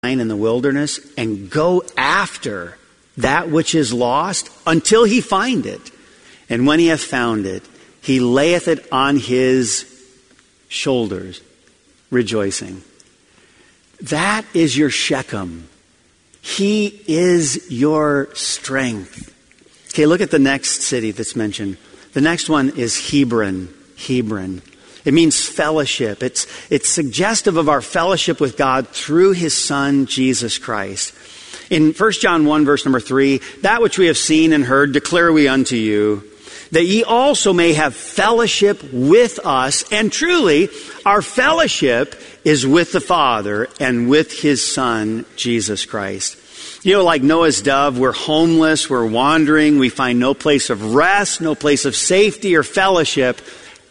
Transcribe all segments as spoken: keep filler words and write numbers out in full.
in the wilderness and go after that which is lost until he find it. And when he hath found it, he layeth it on his shoulders, rejoicing. That is your Shechem. He is your strength. Okay, look at the next city that's mentioned. The next one is Hebron. Hebron. It means fellowship. It's, it's suggestive of our fellowship with God through his Son, Jesus Christ. In First John one, verse number three, that which we have seen and heard declare we unto you, that ye also may have fellowship with us. And truly, our fellowship is with the Father and with his Son, Jesus Christ. You know, like Noah's dove, we're homeless, we're wandering, we find no place of rest, no place of safety or fellowship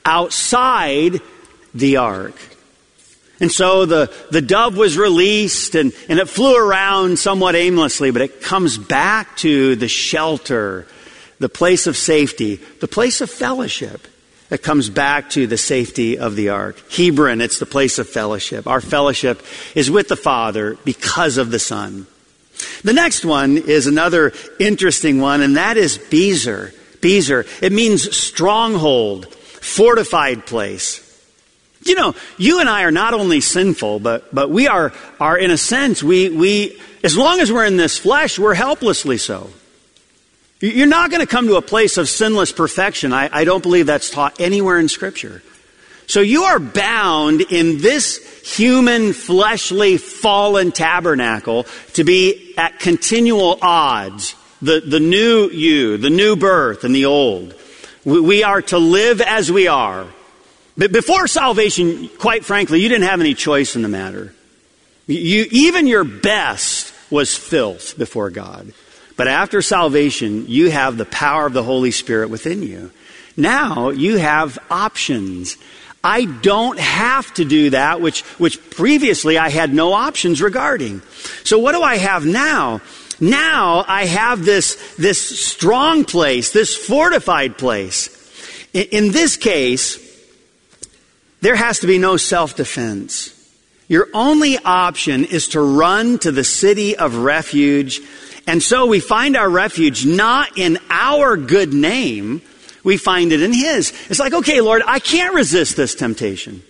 outside the ark. And so the, the dove was released and, and it flew around somewhat aimlessly, but it comes back to the shelter, the place of safety, the place of fellowship. It comes back to the safety of the ark. Hebron, it's the place of fellowship. Our fellowship is with the Father because of the Son. The next one is another interesting one, and that is Bezer. Bezer, it means stronghold, fortified place. You know, you and I are not only sinful, but but we are, are in a sense, we, we as long as we're in this flesh, we're helplessly so. You're not going to come to a place of sinless perfection. I, I don't believe that's taught anywhere in Scripture. So you are bound in this human, fleshly, fallen tabernacle to be at continual odds. The, the new you, the new birth, and the old. We, we are to live as we are. But before salvation, quite frankly, you didn't have any choice in the matter. You, even your best was filth before God. But after salvation, you have the power of the Holy Spirit within you. Now you have options. I don't have to do that, which, which previously I had no options regarding. So what do I have now? Now I have this, this strong place, this fortified place. In, in this case, there has to be no self-defense. Your only option is to run to the city of refuge. And so we find our refuge not in our good name, we find it in his. It's like, okay, Lord, I can't resist this temptation.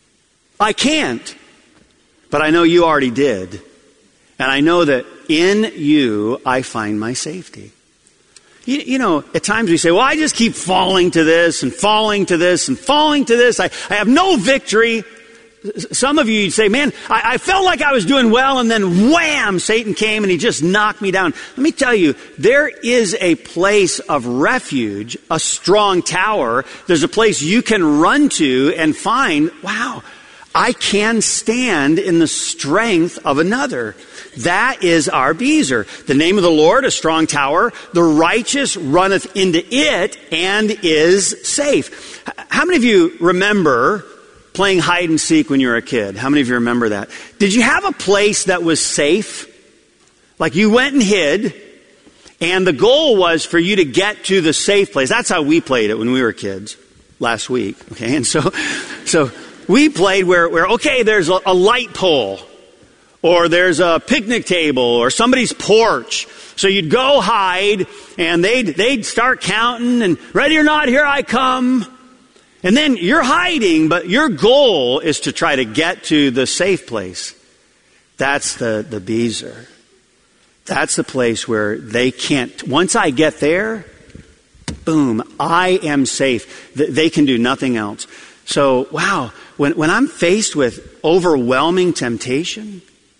I can't. But I know you already did. And I know that in you I find my safety. You, you know, at times we say, well, I just keep falling to this and falling to this and falling to this. I, I have no victory. Some of you say, man, I, I felt like I was doing well, and then wham, Satan came and he just knocked me down. Let me tell you, there is a place of refuge, a strong tower. There's a place you can run to and find, wow, I can stand in the strength of another. That is our Bezer. The name of the Lord, a strong tower. The righteous runneth into it and is safe. How many of you remember playing hide and seek when you were a kid? How many of you remember that? Did you have a place that was safe? Like you went and hid, and the goal was for you to get to the safe place. That's how we played it when we were kids last week. Okay, and so, so we played where, where okay, there's a, a light pole, or there's a picnic table, or somebody's porch. So you'd go hide, and they'd they'd start counting, and ready or not, here I come. And then you're hiding, but your goal is to try to get to the safe place. That's the, the Bezer. That's the place where they can't, once I get there, boom, I am safe. They can do nothing else. So, wow, when, when I'm faced with overwhelming temptation,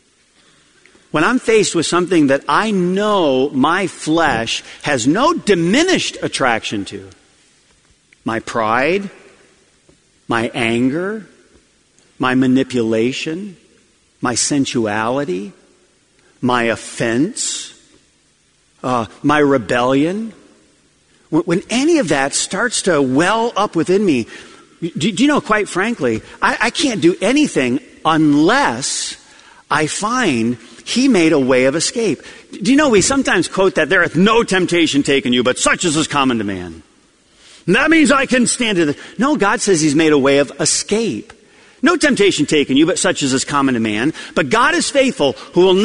when I'm faced with something that I know my flesh has no diminished attraction to, my pride, my anger, my manipulation, my sensuality, my offense, uh, my rebellion. When, when any of that starts to well up within me, do, do you know, quite frankly, I, I can't do anything unless I find he made a way of escape. Do you know, we sometimes quote that there hath no temptation taken you, but such as is common to man. And that means I can stand it. No, God says he's made a way of escape. No temptation taken you, but such as is common to man. But God is faithful, who will